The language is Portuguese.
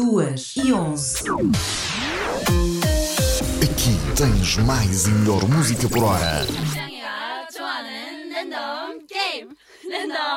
2h11. Aqui tens mais e melhor música por hora. 고양이가 좋아하는 랜덤 게임 랜덤